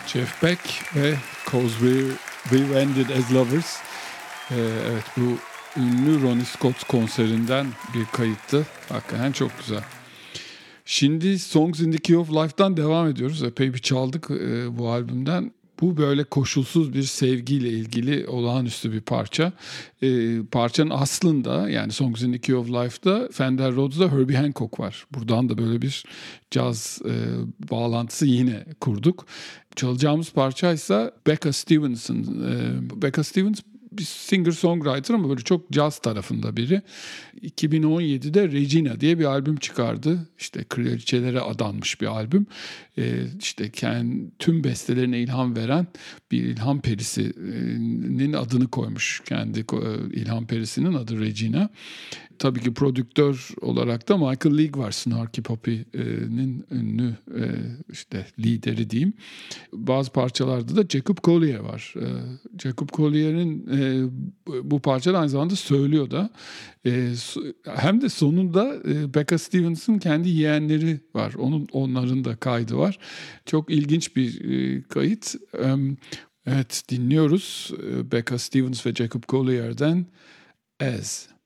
Jeff Beck ve "'Cause We've Ended as Lovers". Evet, bu ünlü Ronnie Scott konserinden bir kayıttı. Hakikaten çok güzel. Şimdi Songs in the Key of Life'dan devam ediyoruz. Epey bir çaldık bu albümden. Bu böyle koşulsuz bir sevgiyle ilgili olağanüstü bir parça. Parçanın aslında, yani Songs in the Key of Life'da Fender Rhodes'da Herbie Hancock var. Buradan da böyle bir caz bağlantısı yine kurduk. Çalacağımız parça ise Becca Stevens'ın. Becca Stevens bir singer-songwriter ama böyle çok caz tarafında biri. 2017'de Regina diye bir albüm çıkardı. İşte kraliçelere adanmış bir albüm. İşte tüm bestelerine ilham veren bir ilham perisinin adını koymuş. Kendi ilham perisinin adı Regina. Tabii ki prodüktör olarak da Michael League var. Snarky Puppy'nin ünlü işte lideri diyeyim. Bazı parçalarda da Jacob Collier var. Jacob Collier'in bu parçada aynı zamanda söylüyor da. Hem de sonunda Becca Stevens'ın kendi yeğenleri var. Onların da kaydı var. Çok ilginç bir kayıt. Evet, dinliyoruz Becca Stevens ve Jacob Collier'den "As".